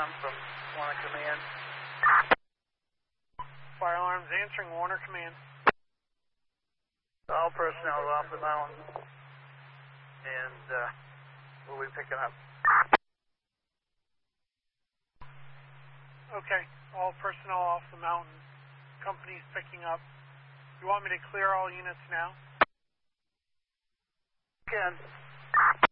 alarm from Warner Command. Fire alarms answering Warner Command. All personnel are off the mountain, and we'll be picking up. Okay, all personnel off the mountain. Company's picking up. You want me to clear all units now? Can.